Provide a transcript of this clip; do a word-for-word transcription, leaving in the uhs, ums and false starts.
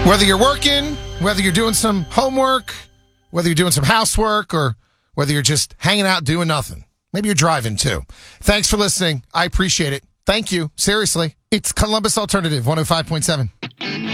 Whether you're working, whether you're doing some homework, whether you're doing some housework, or whether you're just hanging out doing nothing. Maybe you're driving too. Thanks for listening. I appreciate it. Thank you. Seriously. It's Columbus Alternative one oh five point seven.